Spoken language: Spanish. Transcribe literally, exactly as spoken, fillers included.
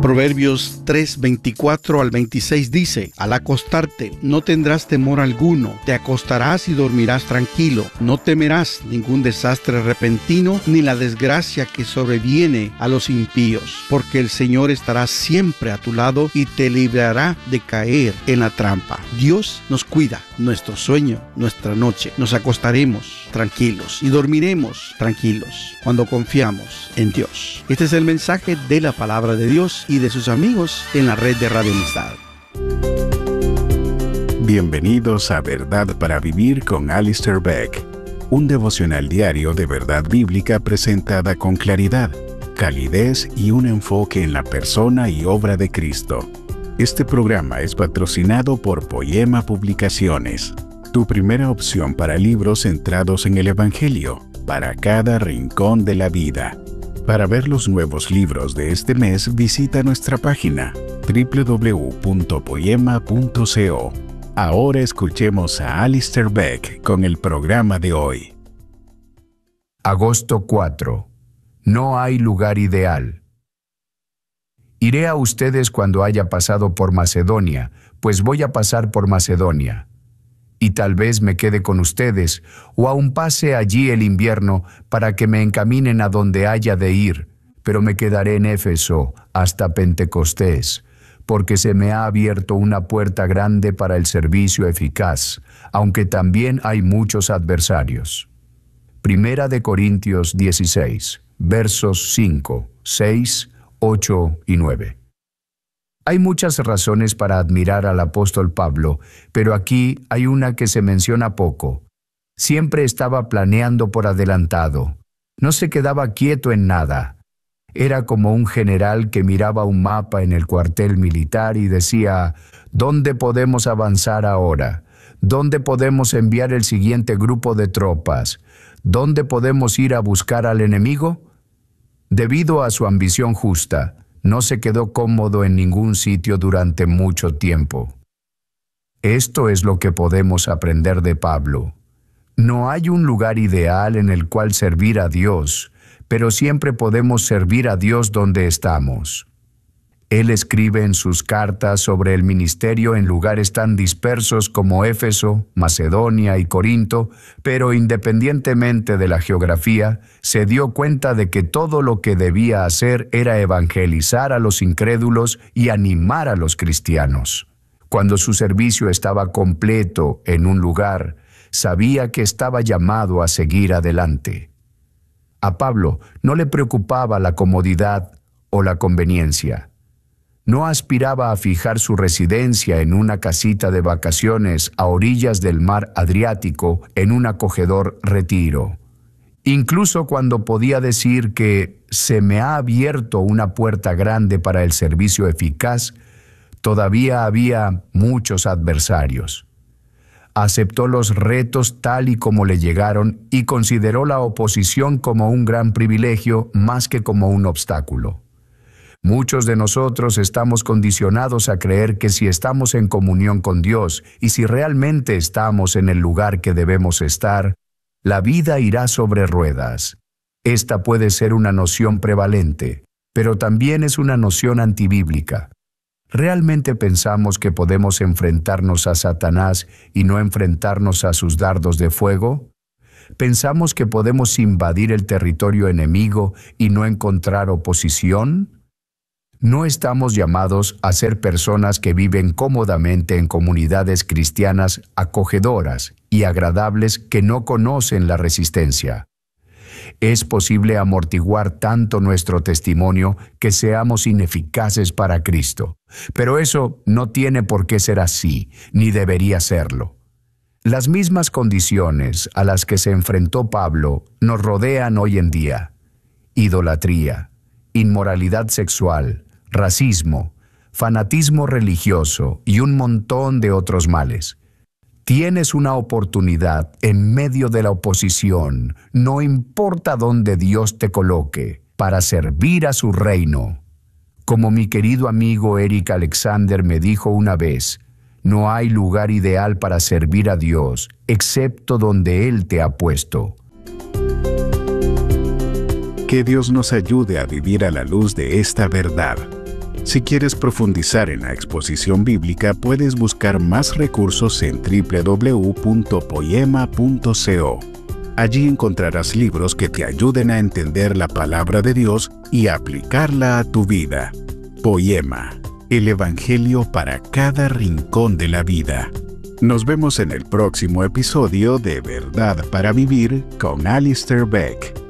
Proverbios tres, veinticuatro al veintiséis dice: al acostarte no tendrás temor alguno, te acostarás y dormirás tranquilo, no temerás ningún desastre repentino ni la desgracia que sobreviene a los impíos, porque el Señor estará siempre a tu lado y te librará de caer en la trampa. Dios nos cuida nuestro sueño, nuestra noche. Nos acostaremos tranquilos y dormiremos tranquilos cuando confiamos en Dios. Este es el mensaje de la palabra de Dios y de sus amigos en la red de Radio Amistad. Bienvenidos a Verdad para Vivir con Alistair Begg, un devocional diario de verdad bíblica presentada con claridad, calidez y un enfoque en la persona y obra de Cristo. Este programa es patrocinado por Poema Publicaciones, tu primera opción para libros centrados en el Evangelio, para cada rincón de la vida. Para ver los nuevos libros de este mes, visita nuestra página doble u doble u doble u punto poema punto co. Ahora escuchemos a Alistair Begg con el programa de hoy. Agosto cuatro. No hay lugar ideal. Iré a ustedes cuando haya pasado por Macedonia, pues voy a pasar por Macedonia. Y tal vez me quede con ustedes, o aún pase allí el invierno para que me encaminen a donde haya de ir, pero me quedaré en Éfeso hasta Pentecostés, porque se me ha abierto una puerta grande para el servicio eficaz, aunque también hay muchos adversarios. Primera de Corintios dieciséis, versos cinco, seis, ocho y nueve. Hay muchas razones para admirar al apóstol Pablo, pero aquí hay una que se menciona poco. Siempre estaba planeando por adelantado. No se quedaba quieto en nada. Era como un general que miraba un mapa en el cuartel militar y decía: ¿dónde podemos avanzar ahora? ¿Dónde podemos enviar el siguiente grupo de tropas? ¿Dónde podemos ir a buscar al enemigo? Debido a su ambición justa, no se quedó cómodo en ningún sitio durante mucho tiempo. Esto es lo que podemos aprender de Pablo. No hay un lugar ideal en el cual servir a Dios, pero siempre podemos servir a Dios donde estamos. Él escribe en sus cartas sobre el ministerio en lugares tan dispersos como Éfeso, Macedonia y Corinto, pero independientemente de la geografía, se dio cuenta de que todo lo que debía hacer era evangelizar a los incrédulos y animar a los cristianos. Cuando su servicio estaba completo en un lugar, sabía que estaba llamado a seguir adelante. A Pablo no le preocupaba la comodidad o la conveniencia. No aspiraba a fijar su residencia en una casita de vacaciones a orillas del mar Adriático en un acogedor retiro. Incluso cuando podía decir que se me ha abierto una puerta grande para el servicio eficaz, todavía había muchos adversarios. Aceptó los retos tal y como le llegaron y consideró la oposición como un gran privilegio más que como un obstáculo. Muchos de nosotros estamos condicionados a creer que si estamos en comunión con Dios y si realmente estamos en el lugar que debemos estar, la vida irá sobre ruedas. Esta puede ser una noción prevalente, pero también es una noción antibíblica. ¿Realmente pensamos que podemos enfrentarnos a Satanás y no enfrentarnos a sus dardos de fuego? ¿Pensamos que podemos invadir el territorio enemigo y no encontrar oposición? No estamos llamados a ser personas que viven cómodamente en comunidades cristianas acogedoras y agradables que no conocen la resistencia. Es posible amortiguar tanto nuestro testimonio que seamos ineficaces para Cristo, pero eso no tiene por qué ser así, ni debería serlo. Las mismas condiciones a las que se enfrentó Pablo nos rodean hoy en día: idolatría, inmoralidad sexual, racismo, fanatismo religioso y un montón de otros males. Tienes una oportunidad en medio de la oposición, no importa dónde Dios te coloque, para servir a su reino. Como mi querido amigo Eric Alexander me dijo una vez, no hay lugar ideal para servir a Dios, excepto donde Él te ha puesto. Que Dios nos ayude a vivir a la luz de esta verdad. Si quieres profundizar en la exposición bíblica, puedes buscar más recursos en doble u doble u doble u punto poema punto co. Allí encontrarás libros que te ayuden a entender la palabra de Dios y aplicarla a tu vida. Poema, el Evangelio para cada rincón de la vida. Nos vemos en el próximo episodio de Verdad para Vivir con Alistair Begg.